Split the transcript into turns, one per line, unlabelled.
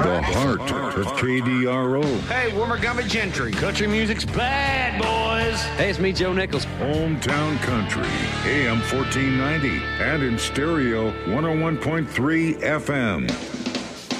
The heart of KDRO.
Hey, Wimmergummy Gentry. Country music's bad, boys.
Hey, it's me, Joe Nichols.
Hometown Country, AM 1490, and in stereo 101.3 FM.